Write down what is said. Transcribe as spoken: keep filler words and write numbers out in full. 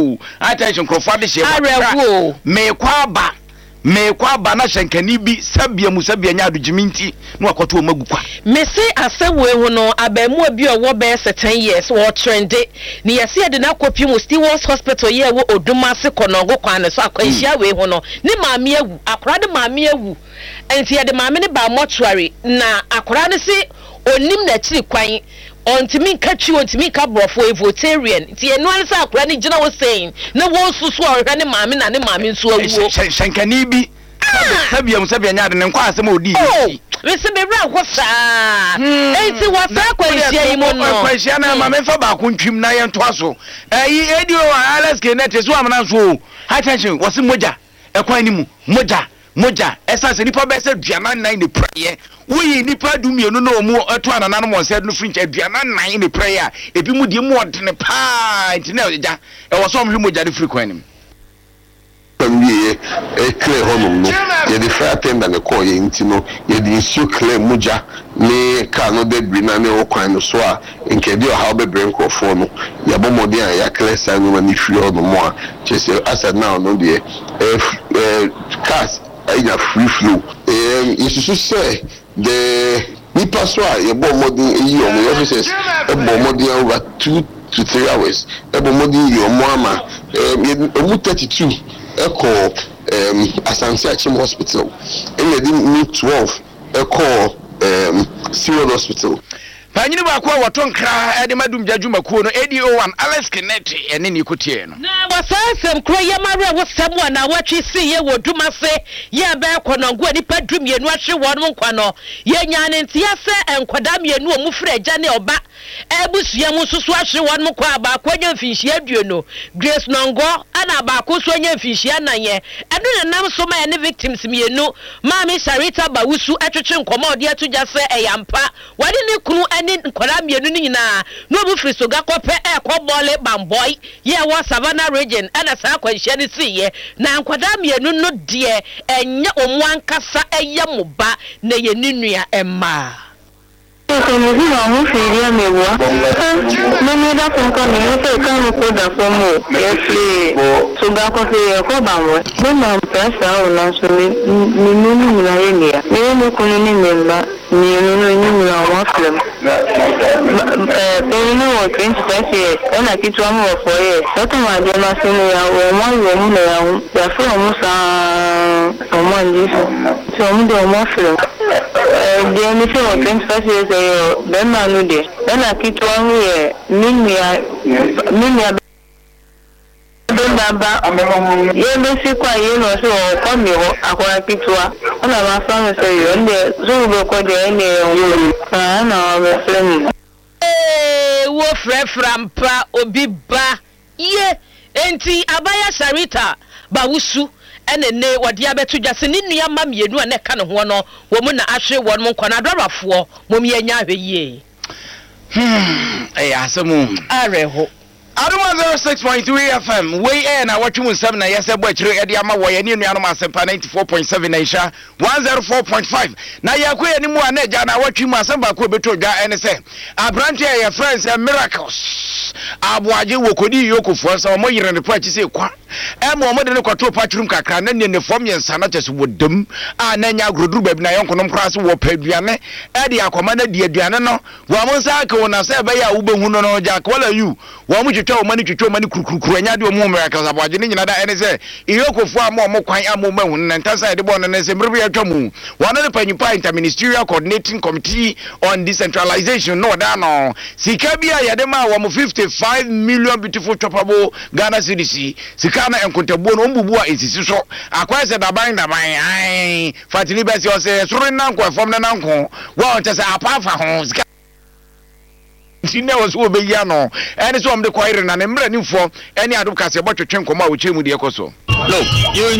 o attention crofo de she arewo me kwa ba me kwa ba na hyenkani bi sabia mu sabia nya adojiminti na wakoto o magu kwa me se asewe ho no abamu abi owo be ten years wo trende ni yesi ade na kopi mu Stewards Hospital ye wo Odumase konogo kwan so akwanhia we ho no ni maame awu akora de maame awu enti ye de maame ne ba mortuary na akora ne se onim na chiri kwan ontimi nkachi ontimi ka brofo evotarian ti enu ansa akora ne gina wo saying na wo susu ohwe ne maame na ne maame nso awuo hyenkani bi sabia mu sabia nya ade ne kwa asem odi we se be bra ko saa enti wasa kwanhia yi mo no kwanhia na maame fa ba ko ntwim na ye nto aso eh edio Alex Kenneth so amana so attention wose moja ekwan ni mu moja moja esa se nipa be se duana nine ne prayer we nipa du mienu na omu eto anana mo se no frinch aduana nine ne prayer ebi mu die mu odene pa nti na ja e wo so omhwe moja de free kwan ni ye e clear honum no ye the fair tender ne call ye nti no ye the issue clear muja ne ka no de brina ne o kwan no so a nke de o ha be bring crofo no ya bomode an ya clear say no ni free honum a chese asad now no de eh cars aya free flow eh isusu say the ni paswa ye bomode yi o mo officers e bomode over two to three hours e bomode yi o mo ama eh o mu thirty-two echo um Asante Achim Hospital and you twelve echo um Civil Hospital Panyini ba kwa waton kra ede madum jajuma kuo no A D O one Alex Kenneth ene ni kotie no na wasasem kro ye mare wosam wa na watwe si ye wodumase ye ba konongo nipa dum ye nu ahwe won nkwa no ye nya ne ntia se enkwada mienu omu fra agya ne oba ebusua mu susu ahwe won nkwa ba kwanya mfinhia aduono Grace Nongo ana ba ko so nya mfinhia nanye edo ne nam so ma ye ne victims mienu Mami Sarita Bawusu atwetwe nkomo ode atuja se eyampa wade ne kunu ni nkola mienu ni nyina no bu frisoga kope e ko bole bamboy ye wa Savannah region ana sa kwanhia ni siye na nkoda mienu no de enye omwankasa eye muba na ye ninua emma so mo bi ma mo firi amewa no me da kon kan ni se kan ko da fo mo e fle so ga ko fe ko ba mo mo ma pesa o na so ni ni ni na ye ni ni mo ko ni ni ma ni ni ni na wa film eh pe ni o twenty-five years ona ki to mo for years so to ma je ma se ni ya o mo yo mu na ya ya fo mo sa o mo ndi so mo do mo film eh de ni se o twenty-five years ben manu de ben akitu anu ye minia minia ben baba ye be si kwa ye no so ko mi ho akwa kitua ona ma fa me so yo nde zo be ko de ne yo ah na be flem eh wo freframpa obi ba ye enti Abaya Sarita Bawusu ene ne wode abetu dwase ni nua ma mienu a ne ka ne ho no wo mu na ahwe won mu nkwa na adorafo mom ye nya ahwe yie hmm eh asemu areho Adoma zero six point three F M we air na watchum seven na yese bo akire e de ama wo ye ne nua no ma sempa ninety-four point seven na isha one oh four point five na yakoye ni mu a na ja na watchum asemba ko beto dwa ene se abrante ye friends and miracles abuaje wokodi yokofo so mo yire ne pa chi se kwa e mo mo de ne kwato patrum kakra na ne ne fom yensa na chese wodam a na nya agroduru babi na yonkonom kra se wo paduane e de akoma na de aduane no wo mo nsa ka wona se be ya wo behu no no ja kwala you wo mo twetwa wo mani twetwa mani kurukuru anya de mo miracles abuaje ne nyina da ene se iyokofo ama mo kwan ama mo mahu na ntasa de bo no ne se mrebe ya twa mu wona ne panyipa interministerial coordinating committee on decentralization no da no sika bia ya de ma wo mo fifty-five million beautiful choppable Ghana cedis sika na enkontabuo no mbubu a esisi so akwa se da ban da ban ai fatini besi o se suru na nko fom na nko wa on tese apafa ho sika tinne wo so obeya no ene so omde kwaire na ne mra nifo ene adukase botwetwe nkoma wo chemu de ekoso no you